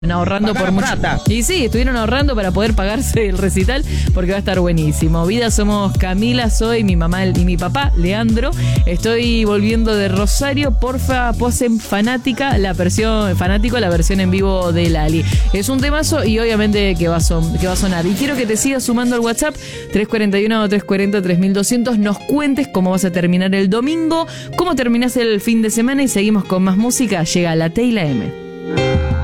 ahorrando Pagar por mucho. plata. Y sí, estuvieron ahorrando para poder pagarse el recital porque va a estar buenísimo. Vida, somos Camila, soy mi mamá y mi papá, Leandro. Estoy volviendo de Rosario, porfa, posen fanático, la versión en vivo de Lali. Es un temazo y obviamente que va a sonar. Y quiero que te sigas sumando al WhatsApp 341-340-3200. Nos cuentes cómo vas a terminar el domingo, cómo terminás el fin de semana y seguimos con más música. Llega la T y la M.